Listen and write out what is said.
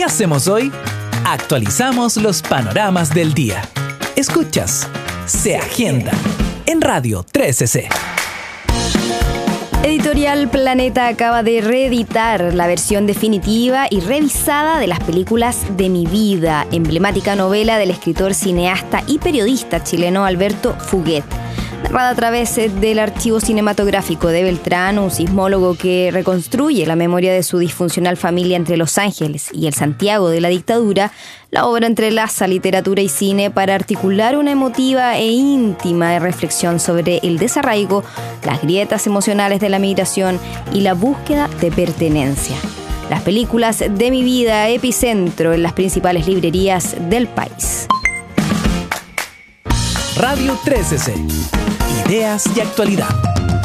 ¿Qué hacemos hoy? Actualizamos los panoramas del día. Escuchas Se Agenda en Radio 13C. Editorial Planeta acaba de reeditar la versión definitiva y revisada de las películas de Mi Vida, emblemática novela del escritor, cineasta y periodista chileno Alberto Fuguet. Narrada a través del archivo cinematográfico de Beltrán, un sismólogo que reconstruye la memoria de su disfuncional familia entre Los Ángeles y el Santiago de la dictadura, la obra entrelaza literatura y cine para articular una emotiva e íntima reflexión sobre el desarraigo, las grietas emocionales de la migración y la búsqueda de pertenencia. Las películas de Mi Vida, epicentro en las principales librerías del país. Radio 13C. Ideas y actualidad.